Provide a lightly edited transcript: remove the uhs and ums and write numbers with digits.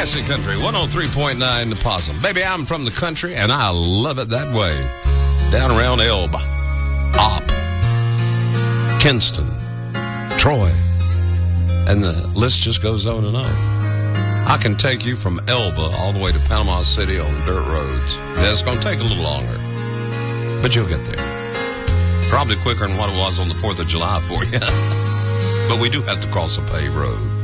Classic Country 103.9 The Possum. Baby, I'm from the country, and I love it that way. Down around Elba, Opp, Kinston, Troy, and the list just goes on and on. I can take you from Elba all the way to Panama City on dirt roads. It's going to take a little longer, but you'll get there. Probably quicker than what it was on the 4th of July for you. But we do have to cross a paved road.